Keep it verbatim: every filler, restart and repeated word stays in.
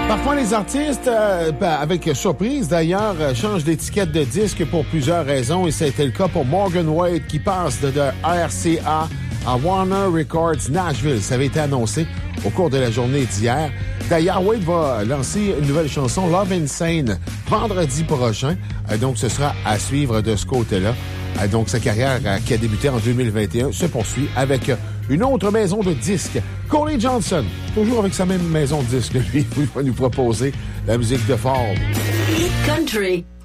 Parfois, les artistes, euh, ben, avec surprise d'ailleurs, euh, changent d'étiquette de disque pour plusieurs raisons. Et c'était le cas pour Morgan Wade qui passe de, de R C A à Warner Records Nashville. Ça avait été annoncé au cours de la journée d'hier. D'ailleurs, Wade va lancer une nouvelle chanson, Love Insane, vendredi prochain. Euh, donc, ce sera à suivre de ce côté-là. Euh, donc, sa carrière euh, qui a débuté en deux mille vingt et un se poursuit avec... Euh, une autre maison de disques, Coley Johnson, toujours avec sa même maison de disques, lui, il va nous proposer la musique de Ford. Hit Country.